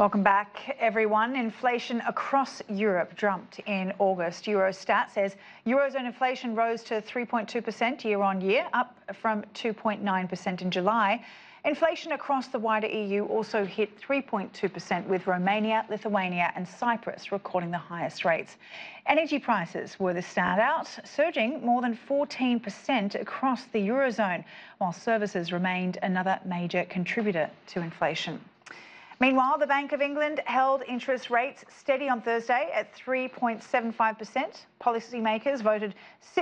Welcome back, everyone. Inflation across Europe jumped in August. Eurostat says Eurozone inflation rose to 3.2% year on year, up from 2.9% in July. Inflation across the wider EU also hit 3.2%, with Romania, Lithuania and Cyprus recording the highest rates. Energy prices were the standout, surging more than 14% across the Eurozone, while services remained another major contributor to inflation. Meanwhile, the Bank of England held interest rates steady on Thursday at 3.75%. Policymakers voted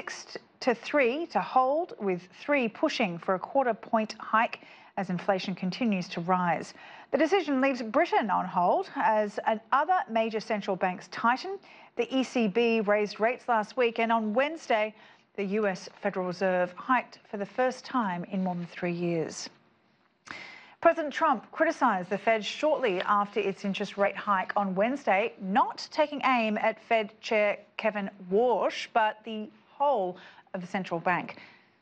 6-3 to hold, with 3 pushing for a quarter-point hike as inflation continues to rise. The decision leaves Britain on hold as other major central banks tighten. The ECB raised rates last week, and on Wednesday, the US Federal Reserve hiked for the first time in more than 3 years. President Trump criticised the Fed shortly after its interest rate hike on Wednesday, not taking aim at Fed Chair Kevin Warsh, but the whole of the central bank.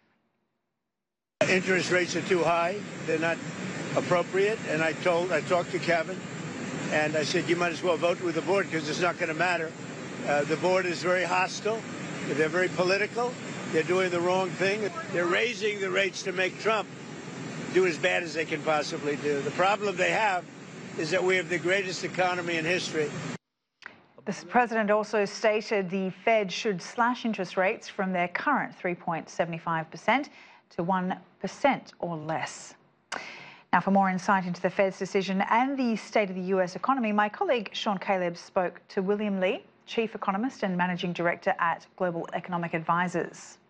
Interest rates are too high. They're not appropriate. And I talked to Kevin, and I said, you might as well vote with the board because it's not going to matter. The board is very hostile. They're very political. They're doing the wrong thing. They're raising the rates to make Trump do as bad as they can possibly do. The problem they have is that we have the greatest economy in history. The president also stated the Fed should slash interest rates from their current 3.75% to 1% or less. Now, for more insight into the Fed's decision and the state of the US economy, my colleague Sean Caleb spoke to William Lee, Chief Economist and Managing Director at Global Economic Advisors.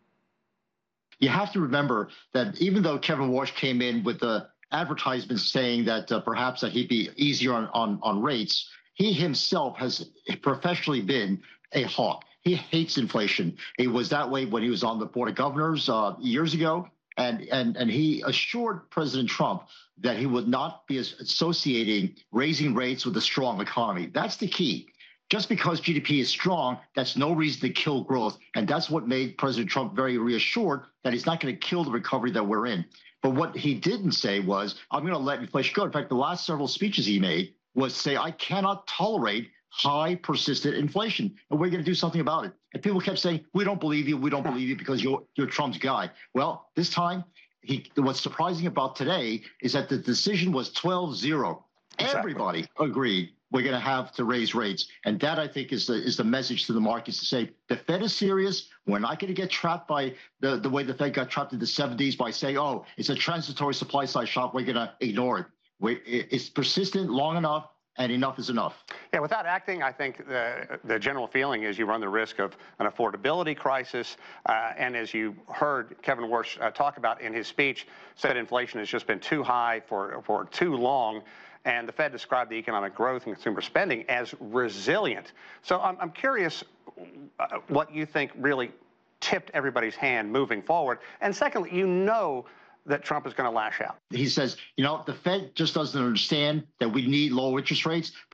You have to remember that even though Kevin Warsh came in with the advertisement saying that perhaps that he'd be easier on rates, he himself has professionally been a hawk. He hates inflation. He was that way when he was on the Board of Governors years ago, and he assured President Trump that he would not be associating raising rates with a strong economy. That's the key. Just because GDP is strong, that's no reason to kill growth. And that's what made President Trump very reassured that he's not going to kill the recovery that we're in. But what he didn't say was, I'm going to let inflation go. In fact, the last several speeches he made was say, I cannot tolerate high, persistent inflation, and we're going to do something about it. And people kept saying, we don't believe you because you're Trump's guy. Well, this time, what's surprising about today is that the decision was 12-0. Exactly. Everybody agreed we're going to have to raise rates. And that, I think, is the message to the markets to say the Fed is serious. We're not going to get trapped by the way the Fed got trapped in the 70s by saying, oh, it's a transitory supply side shock. We're going to ignore it. It's persistent long enough, and enough is enough. Yeah, without acting, I think the general feeling is you run the risk of an affordability crisis. And as you heard Kevin Warsh talk about in his speech, said inflation has just been too high for too long. And the Fed described the economic growth and consumer spending as resilient. So I'm curious what you think really tipped everybody's hand moving forward. And secondly, you know that Trump is going to lash out. He says, the Fed just doesn't understand that we need low interest rates.